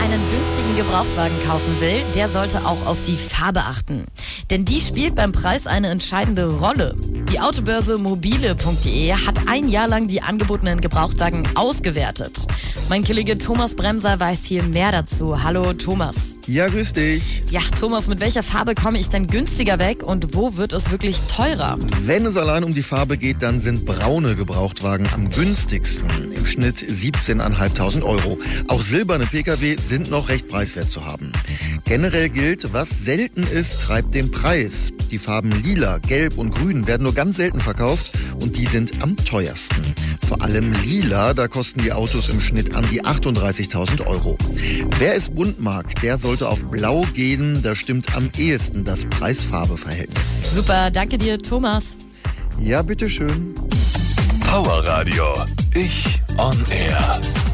einen günstigen Gebrauchtwagen kaufen will, der sollte auch auf die Farbe achten. Denn die spielt beim Preis eine entscheidende Rolle. Die Autobörse mobile.de hat ein Jahr lang die angebotenen Gebrauchtwagen ausgewertet. Mein Kollege Thomas Bremser weiß hier mehr dazu. Hallo Thomas. Ja, grüß dich. Ja, Thomas, mit welcher Farbe komme ich denn günstiger weg und wo wird es wirklich teurer? Wenn es allein um die Farbe geht, dann sind braune Gebrauchtwagen am günstigsten. Im Schnitt 17.500 Euro. Auch silberne Pkw sind noch recht preiswert zu haben. Generell gilt, was selten ist, treibt den Preis. Die Farben Lila, Gelb und Grün werden nur ganz selten verkauft und die sind am teuersten. Vor allem Lila, da kosten die Autos im Schnitt an die 38.000 Euro. Wer es bunt mag, der sollte auf Blau gehen. Da stimmt am ehesten das Preis-Farbe-Verhältnis. Super, danke dir, Thomas. Ja, bitteschön. Power Radio. Ich on Air.